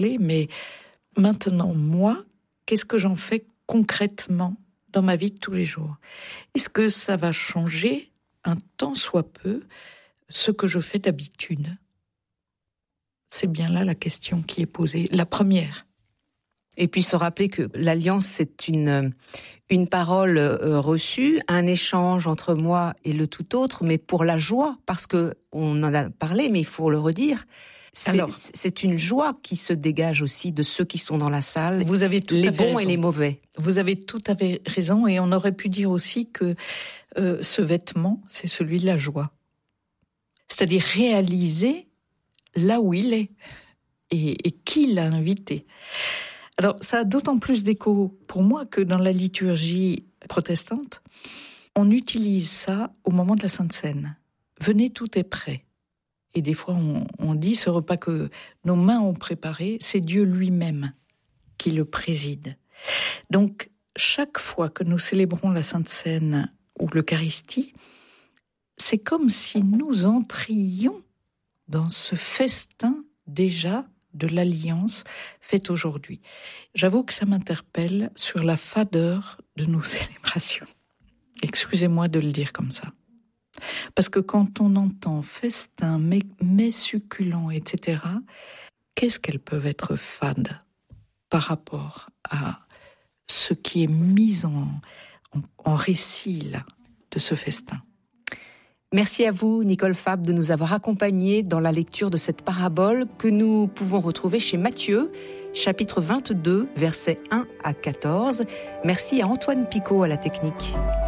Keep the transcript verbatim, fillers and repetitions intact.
Mais maintenant, moi, qu'est-ce que j'en fais concrètement dans ma vie de tous les jours? Est-ce que ça va changer un tant soit peu ce que je fais d'habitude? C'est bien là la question qui est posée, la première. Et puis se rappeler que l'alliance, c'est une, une parole euh, reçue, un échange entre moi et le tout autre, mais pour la joie, parce que on en a parlé, mais il faut le redire. C'est, Alors, c'est une joie qui se dégage aussi de ceux qui sont dans la salle, vous avez tout les à fait bons raison. Et les mauvais. Vous avez tout à fait raison, et on aurait pu dire aussi que euh, ce vêtement, c'est celui de la joie. C'est-à-dire réaliser là où il est et, et qui l'a invité. Alors, ça a d'autant plus d'écho pour moi que dans la liturgie protestante, on utilise ça au moment de la Sainte Seine. Venez, tout est prêt. Et des fois, on, on dit, ce repas que nos mains ont préparé, c'est Dieu lui-même qui le préside. Donc, chaque fois que nous célébrons la Sainte Seine ou l'Eucharistie, c'est comme si nous entrions dans ce festin déjà de l'alliance faite aujourd'hui. J'avoue que ça m'interpelle sur la fadeur de nos célébrations. Excusez-moi de le dire comme ça. Parce que quand on entend festin, mets, mets succulents, et cetera, qu'est-ce qu'elles peuvent être fades par rapport à ce qui est mis en, en, en récit là, de ce festin? Merci à vous, Nicole Fabre, de nous avoir accompagnés dans la lecture de cette parabole que nous pouvons retrouver chez Matthieu, chapitre vingt-deux, versets un à quatorze. Merci à Antoine Picot à la technique.